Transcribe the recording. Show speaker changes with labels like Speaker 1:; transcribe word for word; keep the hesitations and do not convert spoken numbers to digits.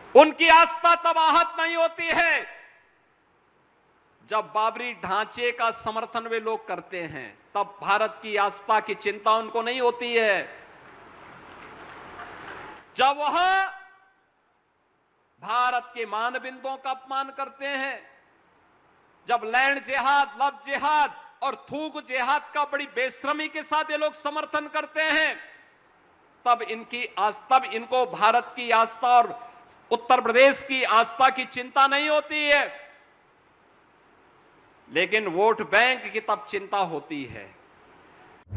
Speaker 1: उनकी आस्था तब आहत नहीं होती है जब बाबरी ढांचे का समर्थन वे लोग करते हैं, तब भारत की आस्था की चिंता उनको नहीं होती है। जब वह भारत के मानबिंदुओं का अपमान करते हैं, जब लैंड जिहाद, लव जिहाद और थूक जिहाद का बड़ी बेशर्मी के साथ ये लोग समर्थन करते हैं, तब इनकी आस्था, तब इनको भारत की आस्था और उत्तर प्रदेश की आस्था की चिंता नहीं होती है। लेकिन वोट बैंक की तब चिंता होती है